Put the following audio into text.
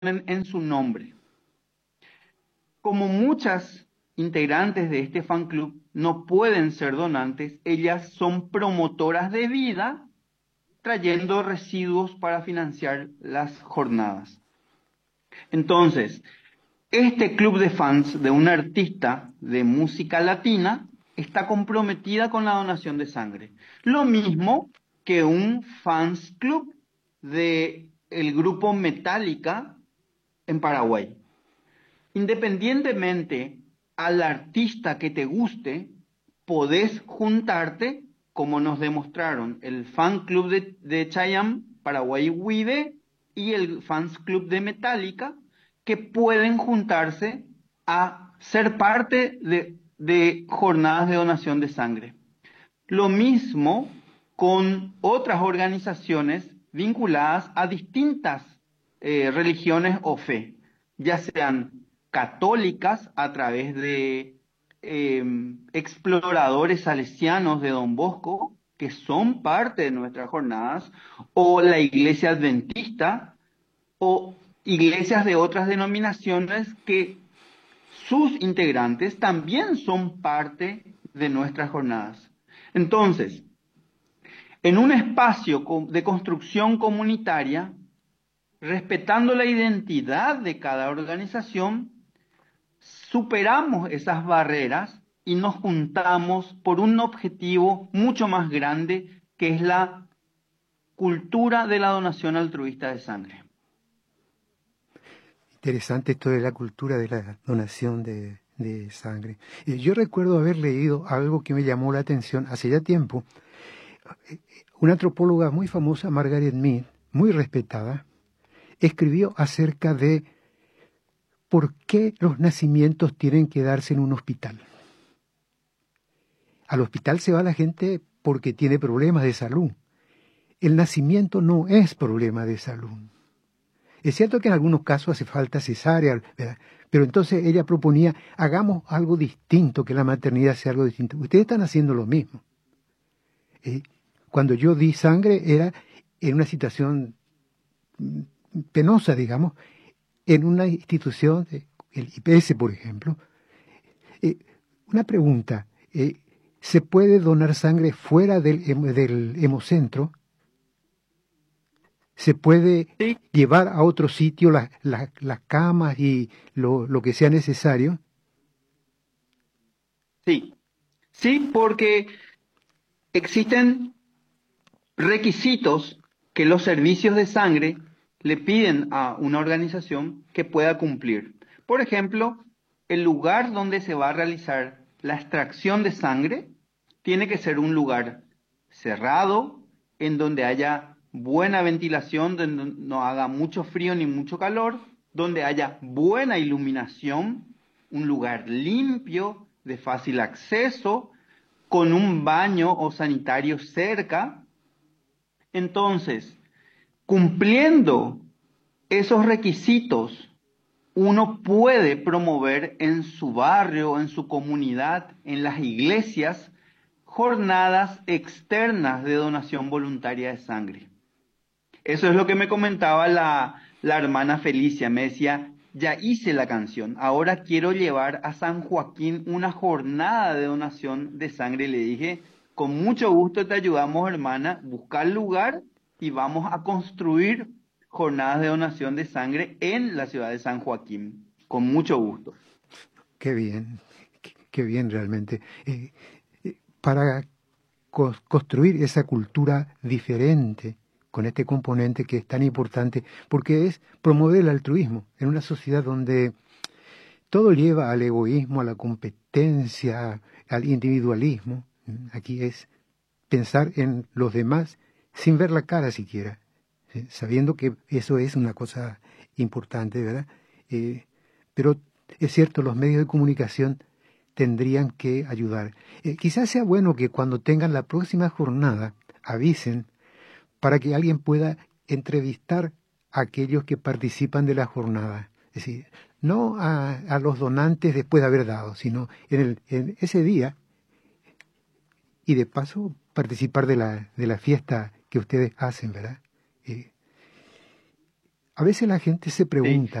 en su nombre. Como muchas integrantes de este fan club no pueden ser donantes, ellas son promotoras de vida, trayendo residuos para financiar las jornadas. Entonces, este club de fans de un artista de música latina está comprometida con la donación de sangre. Lo mismo que un fans club de el grupo Metallica en Paraguay. Independientemente al artista que te guste, podés juntarte, como nos demostraron el fan club de Chayanne, Paraguay Huide, y el fans club de Metallica, que pueden juntarse a ser parte de jornadas de donación de sangre. Lo mismo con otras organizaciones vinculadas a distintas religiones o fe, ya sean católicas a través de exploradores salesianos de Don Bosco, que son parte de nuestras jornadas, o la iglesia adventista, o iglesias de otras denominaciones que sus integrantes también son parte de nuestras jornadas. Entonces, en un espacio de construcción comunitaria, respetando la identidad de cada organización, superamos esas barreras y nos juntamos por un objetivo mucho más grande, que es la cultura de la donación altruista de sangre. Interesante esto de la cultura de la donación de sangre. Yo recuerdo haber leído algo que me llamó la atención hace ya tiempo. Una antropóloga muy famosa, Margaret Mead, muy respetada, escribió acerca de por qué los nacimientos tienen que darse en un hospital. Al hospital se va la gente porque tiene problemas de salud. El nacimiento no es problema de salud. Es cierto que en algunos casos hace falta cesárea, ¿verdad? Pero entonces ella proponía, hagamos algo distinto, que la maternidad sea algo distinto. Ustedes están haciendo lo mismo. Cuando yo di sangre era en una situación penosa, digamos, en una institución, el IPS, por ejemplo. Una pregunta, ¿se puede donar sangre fuera del hemocentro? ¿Se puede Sí, llevar a otro sitio las camas y lo que sea necesario? sí, sí, porque existen requisitos que los servicios de sangre le piden a una organización que pueda cumplir. Por ejemplo, el lugar donde se va a realizar la extracción de sangre tiene que ser un lugar cerrado, en donde haya buena ventilación, donde no haga mucho frío ni mucho calor, donde haya buena iluminación, un lugar limpio, de fácil acceso, con un baño o sanitario cerca. Entonces, cumpliendo esos requisitos, uno puede promover en su barrio, en su comunidad, en las iglesias, jornadas externas de donación voluntaria de sangre. Eso es lo que me comentaba la hermana Felicia. Me decía, ya hice la canción, ahora quiero llevar a San Joaquín una jornada de donación de sangre. Le dije, con mucho gusto te ayudamos, hermana, buscar lugar y vamos a construir jornadas de donación de sangre en la ciudad de San Joaquín. Con mucho gusto. Qué bien, qué bien realmente. Para construir esa cultura diferente con este componente que es tan importante, porque es promover el altruismo en una sociedad donde todo lleva al egoísmo, a la competencia, al individualismo. Aquí es pensar en los demás sin ver la cara siquiera, ¿sí? Sabiendo que eso es una cosa importante, ¿verdad? Pero es cierto, los medios de comunicación tendrían que ayudar. Quizás sea bueno que cuando tengan la próxima jornada avisen para que alguien pueda entrevistar a aquellos que participan de la jornada. Es decir, no a los donantes después de haber dado, sino en ese día, y de paso participar de la fiesta que ustedes hacen, ¿verdad? a veces la gente se ¿sí? pregunta,